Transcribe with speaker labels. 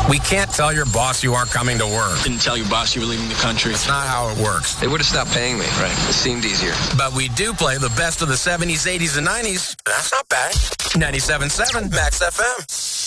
Speaker 1: We can't tell your boss you aren't coming to work.
Speaker 2: Didn't tell your boss you were leaving the country.
Speaker 1: It's not how it works.
Speaker 3: They would have stopped paying me.
Speaker 2: Right.
Speaker 3: It seemed easier.
Speaker 1: But we do play the best of the 70s, 80s, and 90s. That's not bad. 97.7 Max FM.